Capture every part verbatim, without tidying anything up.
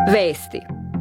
Vesti.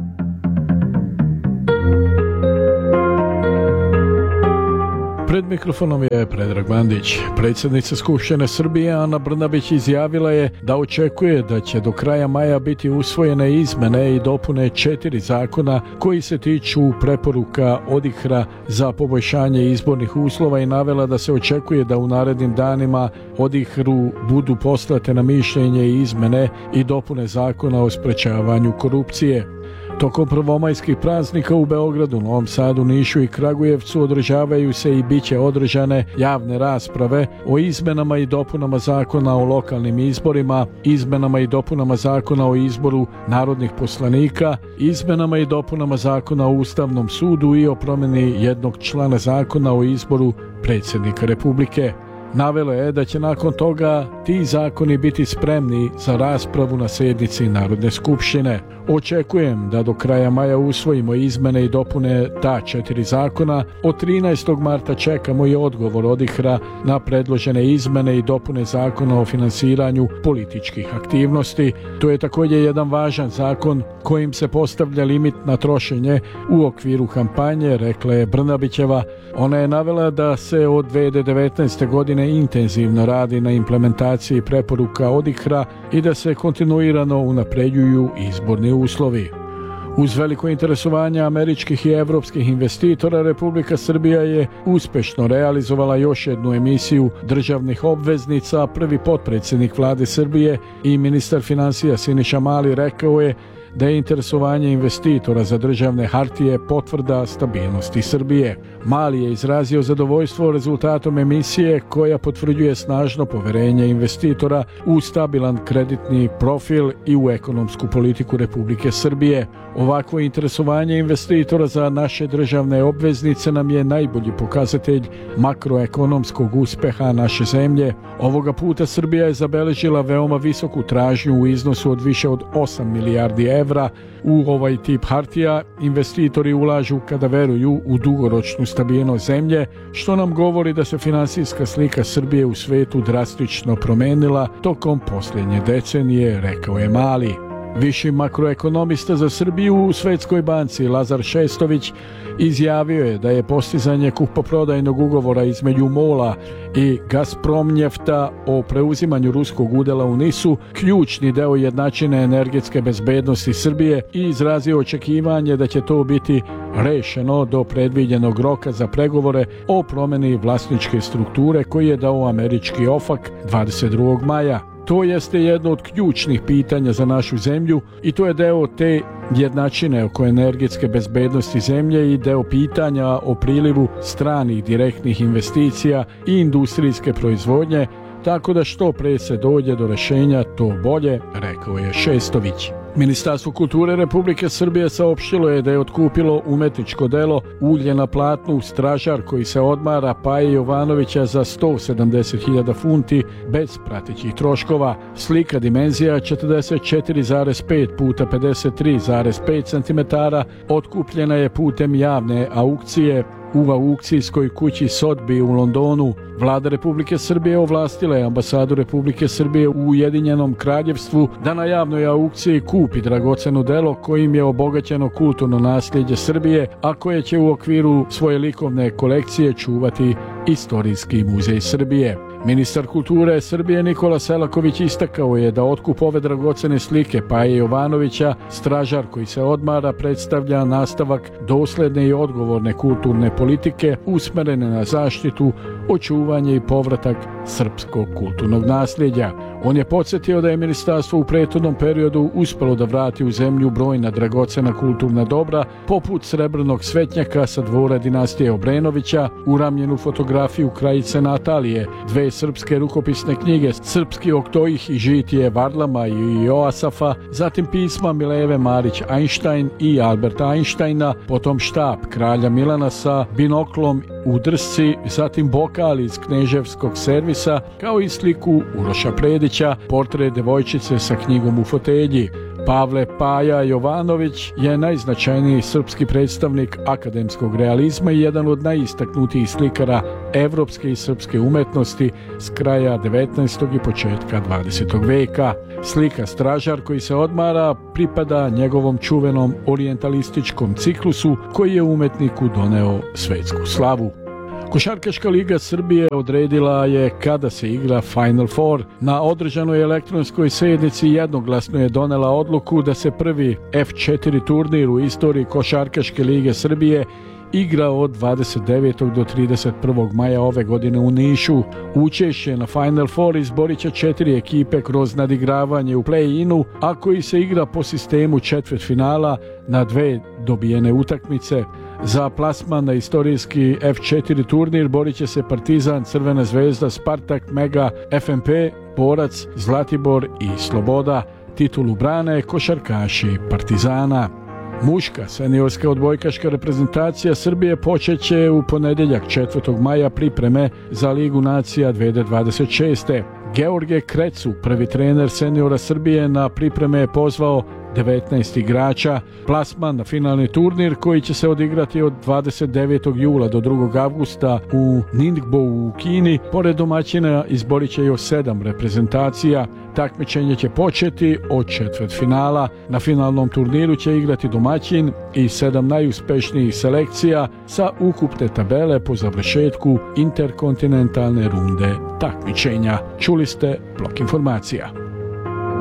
Pred mikrofonom je Predrag Bandić. Predsjednica Skupštine Srbije Ana Brnabić izjavila je da očekuje da će do kraja maja biti usvojene izmene i dopune četiri zakona koji se tiču preporuka ODIHR-a za poboljšanje izbornih uslova i navela da se očekuje da u narednim danima ODIHR-u budu poslate na mišljenje izmene i dopune zakona o sprečavanju korupcije. Tokom prvomajskih praznika u Beogradu, Novom Sadu, Nišu i Kragujevcu održavaju se i biće održane javne rasprave o izmenama i dopunama zakona o lokalnim izborima, izmenama i dopunama zakona o izboru narodnih poslanika, izmenama i dopunama zakona o Ustavnom sudu i o promjeni jednog člana zakona o izboru predsjednika Republike. Navelo je da će nakon toga ti zakoni biti spremni za raspravu na sjednici Narodne skupštine. Očekujem da do kraja maja usvojimo izmene i dopune ta četiri zakona. Od trinaestog marta čekamo i odgovor ODIHR-a na predložene izmene i dopune zakona o finansiranju političkih aktivnosti. To je također jedan važan zakon kojim se postavlja limit na trošenje u okviru kampanje, rekla je Brnabićeva. Ona je navela da se od dvije hiljade devetnaeste. godine intenzivno radi na implementaciji preporuka ODIHR-a i da se kontinuirano unapređuju izborni uslovi. Uz veliko interesovanje američkih i evropskih investitora, Republika Srbija je uspješno realizovala još jednu emisiju državnih obveznica. Prvi potpredsjednik vlade Srbije i ministar financija Siniša Mali rekao je da je interesovanje investitora za državne hartije potvrda stabilnosti Srbije. Mali je izrazio zadovoljstvo rezultatom emisije koja potvrđuje snažno poverenje investitora u stabilan kreditni profil i u ekonomsku politiku Republike Srbije. Ovakvo interesovanje investitora za naše državne obveznice nam je najbolji pokazatelj makroekonomskog uspjeha naše zemlje. Ovoga puta Srbija je zabeležila veoma visoku tražnju u iznosu od više od osam milijardi evra. U ovaj tip hartija investitori ulažu kada veruju u dugoročnu stabilnost zemlje, što nam govori da se finansijska slika Srbije u svetu drastično promenila tokom posljednje decenije, rekao je Mali. Viši makroekonomista za Srbiju u Svetskoj banci Lazar Šestović izjavio je da je postizanje kupoprodajnog ugovora između MOL-a i Gazpromnjefta o preuzimanju ruskog udjela u NIS-u ključni deo jednačine energetske bezbednosti Srbije i izrazio očekivanje da će to biti rešeno do predviđenog roka za pregovore o promjeni vlasničke strukture koji je dao američki OFAC dvadeset drugog maja. To jeste jedno od ključnih pitanja za našu zemlju i to je deo te jednačine oko energetske bezbednosti zemlje i deo pitanja o prilivu stranih direktnih investicija i industrijske proizvodnje, tako da što pre se dođe do rješenja to bolje, rekao je Šestović. Ministarstvo kulture Republike Srbije saopštilo je da je otkupilo umetničko delo Ulje na platnu Stražar koji se odmara Paje Jovanovića za sto sedamdeset hiljada funti bez pratećih troškova. Slika dimenzija četrdeset četiri zarez pet puta pedeset tri zarez pet centimetara otkupljena je putem javne aukcije u aukcijskoj kući Sotbi u Londonu. Vlada Republike Srbije ovlastila je ambasadu Republike Srbije u Ujedinjenom Kraljevstvu da na javnoj aukciji kupi dragoceno delo kojim je obogaćeno kulturno nasljeđe Srbije, a koje će u okviru svoje likovne kolekcije čuvati Istorijski muzej Srbije. Ministar kulture Srbije Nikola Selaković istakao je da otkup ove dragocene slike Paje Jovanovića Stražar koji se odmara predstavlja nastavak dosledne i odgovorne kulturne politike usmerene na zaštitu, očuvanje i povratak srpskog kulturnog nasljeđa. On je podsjetio da je ministarstvo u prethodnom periodu uspjelo da vrati u zemlju brojna dragocena kulturna dobra poput srebrnog svetnjaka sa dvora dinastije Obrenovića, uramljenu fotografiju kraljice Natalije, dve srpske rukopisne knjige Srpski oktojih i žitije Varlama i Joasafa, zatim pisma Mileve Marić Einstein i Alberta Einsteina, potom štap kralja Milana sa binoklom u drsci, zatim bokal iz kneževskog servisa, kao i sliku Uroša Predića, portret devojčice sa knjigom u fotelji. Pavle Paja Jovanović je najznačajniji srpski predstavnik akademskog realizma i jedan od najistaknutijih slikara evropske i srpske umetnosti s kraja devetnaestog i početka dvadesetog veka. Slika Stražar koji se odmara pripada njegovom čuvenom orijentalističkom ciklusu koji je umetniku doneo svetsku slavu. Košarkaška liga Srbije odredila je kada se igra Final Four. Na održanoj elektronskoj sjednici jednoglasno je donela odluku da se prvi F četiri turnir u istoriji Košarkaške lige Srbije igra od dvadeset devetog do trideset prvog maja ove godine u Nišu. Učešće na Final Four izborit će četiri ekipe kroz nadigravanje u play-inu, a koji se igra po sistemu četvrtfinala na dve dobijene utakmice. Za plasman na istorijski F četiri turnir borit će se Partizan, Crvena zvezda, Spartak, Mega, F M P, Borac, Zlatibor i Sloboda. Titulu brane košarkaši Partizana. Muška seniorska odbojkaška reprezentacija Srbije počeće u ponedjeljak četvrtog maja pripreme za Ligu nacija dve hiljade dvadeset šeste. George Krecu, prvi trener seniora Srbije, na pripreme je pozvao devetnaest igrača. Plasman na finalni turnir koji će se odigrati od dvadeset devetog jula do drugog avgusta u Ningbou u Kini, pored domaćina izborit će još sedam reprezentacija. Takmičenje će početi od četvrtfinala. Na finalnom turniru će igrati domaćin i sedam najuspešnijih selekcija sa ukupne tabele po završetku interkontinentalne runde takmičenja. Čuli ste Blok informacija.